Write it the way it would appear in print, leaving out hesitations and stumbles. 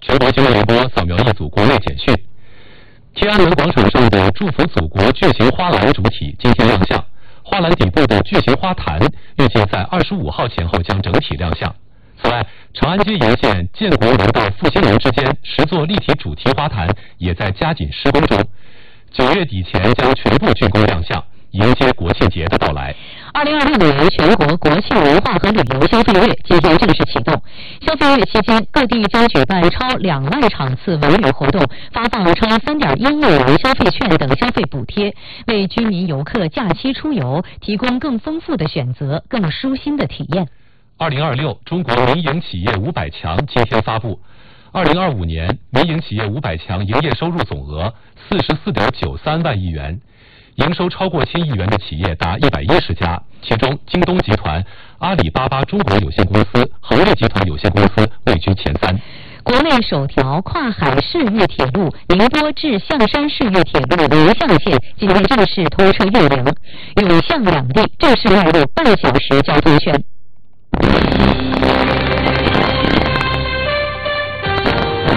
全国新闻联播扫描一组国内简讯。天安门广场上的祝福祖国巨型花篮主体今天亮相，花篮底部的巨型花坛预计在25号前后将整体亮相。此外，长安街沿线建国楼到复兴楼之间10座立体主题花坛也在加紧施工中，9月底前将全部竣工亮相，迎接国庆节的到来。 2026年全国国庆文化和旅游消费月今天正式启动。消费月期间，各地将举办超2万场次文旅活动，发放超3.1亿元消费券等消费补贴，为居民游客假期出游提供更丰富的选择、更舒心的体验。 2026中国民营企业500强今天发布，2025年民营企业500强营业收入总额44.93万亿元，营收超过1000亿元的企业达110家，其中京东集团、阿里巴巴中国有限公司、恒瑞集团有限公司位居前3。 国内首条跨海市域铁路宁波至象山市域铁路宁象线今天正式通车运营，永象两地正式迈入半小时交通圈。